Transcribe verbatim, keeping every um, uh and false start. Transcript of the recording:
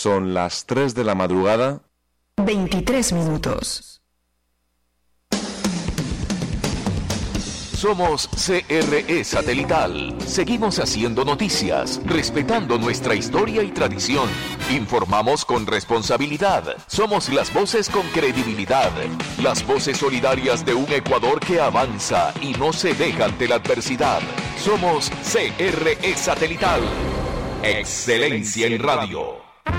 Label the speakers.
Speaker 1: Son las tres de la madrugada.
Speaker 2: veintitrés minutos.
Speaker 3: Somos C R E Satelital. Seguimos haciendo noticias, respetando nuestra historia y tradición. Informamos con responsabilidad. Somos las voces con credibilidad. Las voces solidarias de un Ecuador que avanza y no se deja ante la adversidad. Somos C R E Satelital. Excelencia en radio.